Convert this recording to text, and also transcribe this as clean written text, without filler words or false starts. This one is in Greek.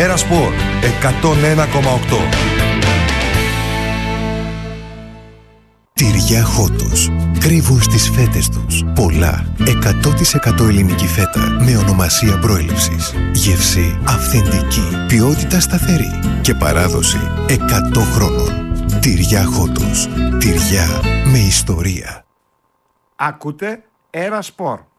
Ένα Σπορ 101,8. Τυριά Χότος. Κρύβουν στις φέτες τους πολλά 100% ελληνική φέτα με ονομασία προέλευσης. Γεύση αυθεντική, ποιότητα σταθερή και παράδοση 100 χρόνων. Τυριά Χότος. Τυριά με ιστορία. Ακούτε Ένα Σπορ.